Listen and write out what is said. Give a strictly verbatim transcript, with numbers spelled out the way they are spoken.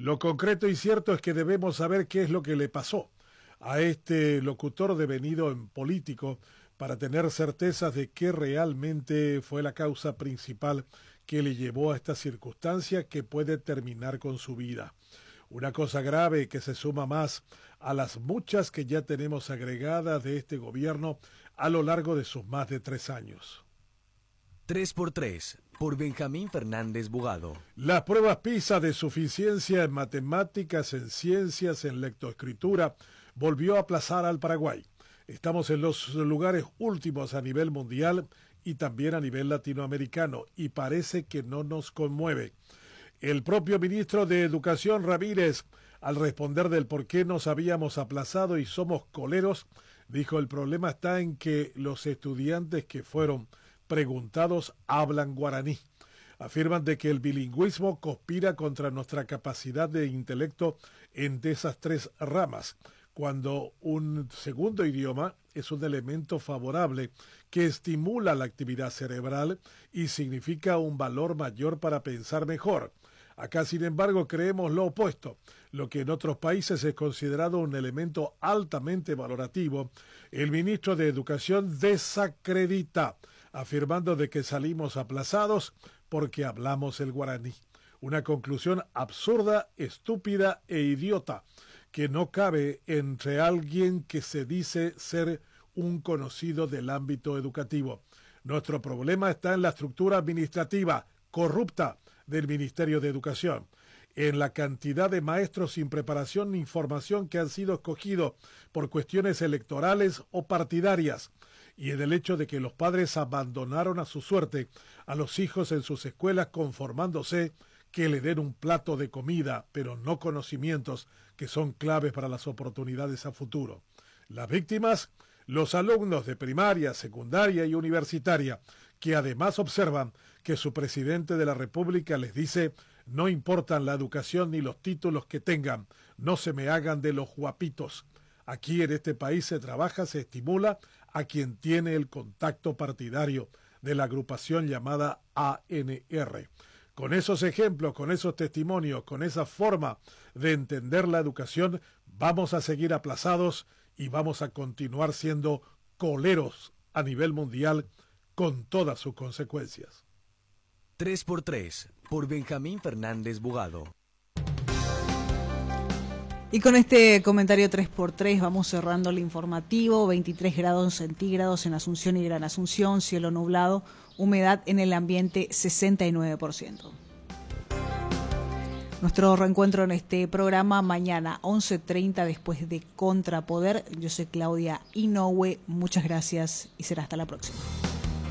Lo concreto y cierto es que debemos saber qué es lo que le pasó a este locutor devenido en político para tener certezas de qué realmente fue la causa principal que le llevó a esta circunstancia que puede terminar con su vida. Una cosa grave que se suma más a las muchas que ya tenemos agregadas de este gobierno a lo largo de sus más de tres años. tres por tres, por Benjamín Fernández Bugado. Las pruebas PISA de suficiencia en matemáticas, en ciencias, en lectoescritura, volvió a aplazar al Paraguay. Estamos en los lugares últimos a nivel mundial y también a nivel latinoamericano, y parece que no nos conmueve. El propio ministro de Educación, Ramírez, al responder del por qué nos habíamos aplazado y somos coleros, dijo: el problema está en que los estudiantes que fueron preguntados hablan guaraní. Afirman de que el bilingüismo conspira contra nuestra capacidad de intelecto en de esas tres ramas, cuando un segundo idioma es un elemento favorable que estimula la actividad cerebral y significa un valor mayor para pensar mejor. Acá, sin embargo, creemos lo opuesto. Lo que en otros países es considerado un elemento altamente valorativo, el ministro de Educación desacredita, afirmando de que salimos aplazados porque hablamos el guaraní. Una conclusión absurda, estúpida e idiota, que no cabe entre alguien que se dice ser un conocido del ámbito educativo. Nuestro problema está en la estructura administrativa corrupta del Ministerio de Educación, en la cantidad de maestros sin preparación ni formación que han sido escogidos por cuestiones electorales o partidarias, y en el hecho de que los padres abandonaron a su suerte a los hijos en sus escuelas conformándose que le den un plato de comida, pero no conocimientos que son claves para las oportunidades a futuro. Las víctimas, los alumnos de primaria, secundaria y universitaria, que además observan que su presidente de la República les dice: no importan la educación ni los títulos que tengan, no se me hagan de los guapitos. Aquí en este país se trabaja, se estimula a quien tiene el contacto partidario de la agrupación llamada A N R. Con esos ejemplos, con esos testimonios, con esa forma de entender la educación, vamos a seguir aplazados y vamos a continuar siendo coleros a nivel mundial con todas sus consecuencias. tres por tres, por Benjamín Fernández Bugado. Y con este comentario tres por tres vamos cerrando el informativo. veintitrés grados centígrados en Asunción y Gran Asunción, cielo nublado, humedad en el ambiente sesenta y nueve por ciento. Nuestro reencuentro en este programa mañana once treinta después de Contrapoder. Yo soy Claudia Inoue, muchas gracias y será hasta la próxima.